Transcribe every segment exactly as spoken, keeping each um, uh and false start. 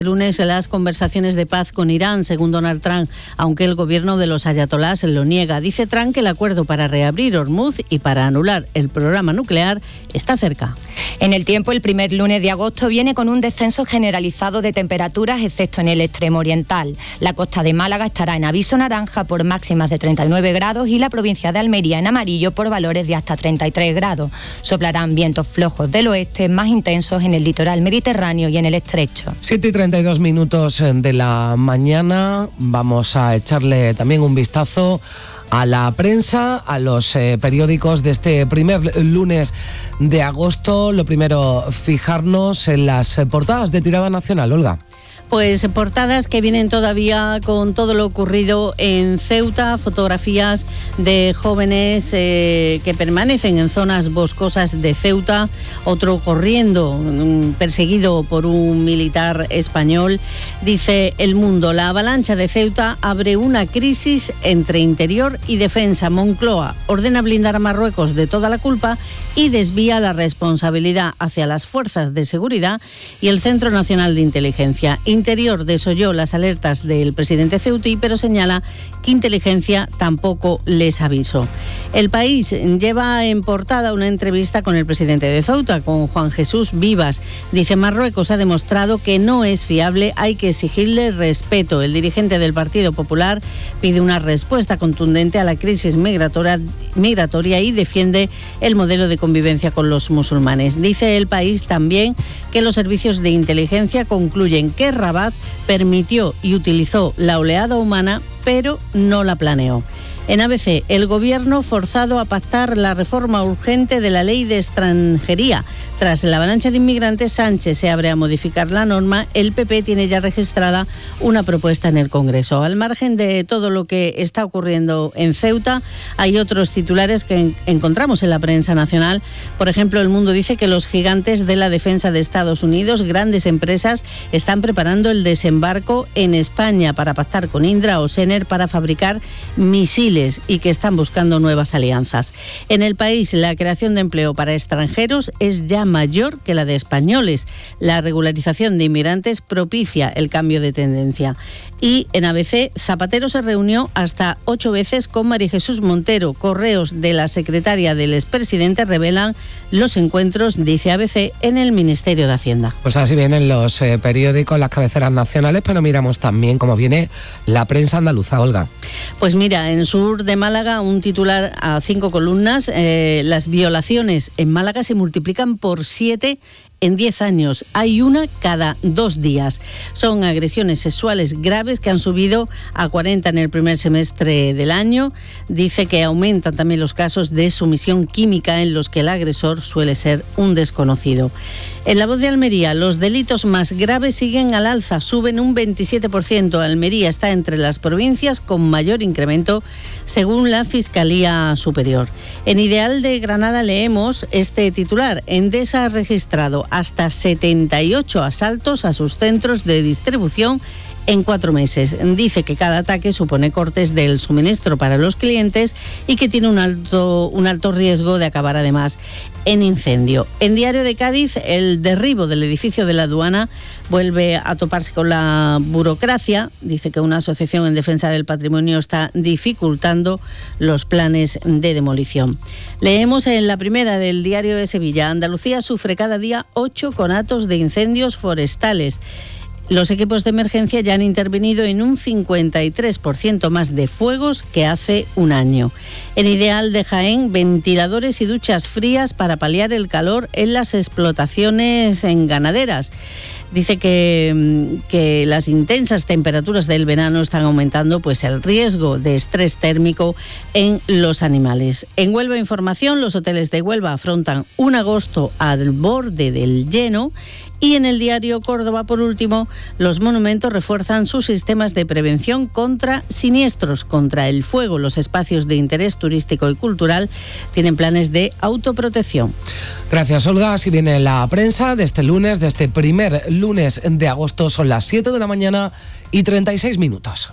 lunes las conversaciones de paz con Irán, según Donald Trump, aunque el gobierno de los ayatolás lo niega. Dice Trump que el acuerdo para reabrir Hormuz y para anular el programa nuclear está cerca. En el tiempo, el primer lunes de agosto viene con un descenso generalizado de temperaturas, excepto en el extremo oriental. La costa de Málaga estará en aviso naranja por máximas de treinta y nueve grados y la provincia de Almería en amarillo por valores de hasta treinta y tres grados. Soplarán vientos flojos del oeste más intensos en el litoral mediterráneo y en el estrecho. siete y treinta y dos minutos de la mañana. Vamos a echarle también un vistazo a la prensa, a los eh, periódicos de este primer lunes de agosto. Lo primero, fijarnos en las eh, portadas de tirada nacional, Olga. Pues portadas que vienen todavía con todo lo ocurrido en Ceuta, fotografías de jóvenes eh, que permanecen en zonas boscosas de Ceuta, otro corriendo, perseguido por un militar español. Dice El Mundo, la avalancha de Ceuta abre una crisis entre interior y defensa. Moncloa ordena blindar a Marruecos de toda la culpa y desvía la responsabilidad hacia las fuerzas de seguridad y el Centro Nacional de Inteligencia. Interior desoyó las alertas del presidente ceutí, pero señala que Inteligencia tampoco les avisó. El País lleva en portada una entrevista con el presidente de Ceuta, con Juan Jesús Vivas. Dice, Marruecos ha demostrado que no es fiable, hay que exigirle respeto. El dirigente del Partido Popular pide una respuesta contundente a la crisis migratoria, migratoria y defiende el modelo de convivencia con los musulmanes. Dice El País también que los servicios de inteligencia concluyen que Rabat permitió y utilizó la oleada humana, pero no la planeó. En A B C, el gobierno forzado a pactar la reforma urgente de la ley de extranjería. Tras la avalancha de inmigrantes, Sánchez se abre a modificar la norma. El P P tiene ya registrada una propuesta en el Congreso. Al margen de todo lo que está ocurriendo en Ceuta, hay otros titulares que encontramos en la prensa nacional. Por ejemplo, El Mundo dice que los gigantes de la defensa de Estados Unidos, grandes empresas, están preparando el desembarco en España para pactar con Indra o Sener para fabricar misiles y que están buscando nuevas alianzas. En El País, la creación de empleo para extranjeros es ya mayor que la de españoles. La regularización de inmigrantes propicia el cambio de tendencia. Y en A B C, Zapatero se reunió hasta ocho veces con María Jesús Montero. Correos de la secretaria del expresidente revelan los encuentros, dice A B C, en el Ministerio de Hacienda. Pues así vienen los eh, periódicos, las cabeceras nacionales, pero miramos también cómo viene la prensa andaluza, Olga. Pues mira, en Sur de Málaga, un titular a cinco columnas, eh, las violaciones en Málaga se multiplican por siete en diez años. Hay una cada dos días. Son agresiones sexuales graves que han subido a cuarenta en el primer semestre del año. Dice que aumentan también los casos de sumisión química en los que el agresor suele ser un desconocido. En La Voz de Almería, los delitos más graves siguen al alza, suben un veintisiete por ciento. Almería está entre las provincias con mayor incremento, según la Fiscalía Superior. En Ideal de Granada leemos este titular. Endesa ha registrado hasta setenta y ocho asaltos a sus centros de distribución en cuatro meses. Dice que cada ataque supone cortes del suministro para los clientes y que tiene un alto, un alto riesgo de acabar además en incendio. En Diario de Cádiz, el derribo del edificio de la aduana vuelve a toparse con la burocracia. Dice que una asociación en defensa del patrimonio está dificultando los planes de demolición. Leemos en la primera del Diario de Sevilla, Andalucía sufre cada día ocho conatos de incendios forestales. Los equipos de emergencia ya han intervenido en un cincuenta y tres por ciento más de fuegos que hace un año. En Ideal de Jaén, ventiladores y duchas frías para paliar el calor en las explotaciones en ganaderas. Dice que, que las intensas temperaturas del verano están aumentando pues el riesgo de estrés térmico en los animales. En Huelva Información, los hoteles de Huelva afrontan un agosto al borde del lleno. Y en el diario Córdoba, por último, los monumentos refuerzan sus sistemas de prevención contra siniestros, contra el fuego. Los espacios de interés turístico y cultural tienen planes de autoprotección. Gracias, Olga. Así viene la prensa de este lunes, de este primer lunes de agosto. Son las siete de la mañana y treinta y seis minutos.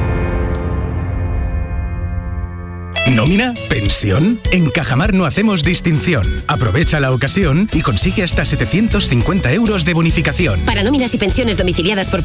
¿Nómina? ¿Pensión? En Cajamar no hacemos distinción. Aprovecha la ocasión y consigue hasta setecientos cincuenta euros de bonificación. Para nóminas y pensiones domiciliadas por